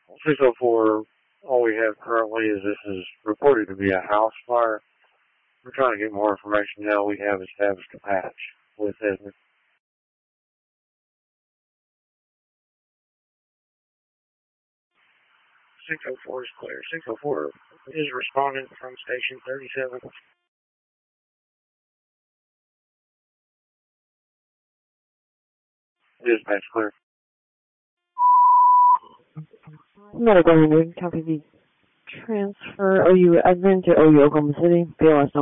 604, all we have currently is this is reported to be a house fire. We're trying to get more information now. We have established a patch with Edmund. 604 is clear. 604 is responding from station 37. Dispatch clear. Medical Union, copy the transfer OU admin to OU Oklahoma City. BLS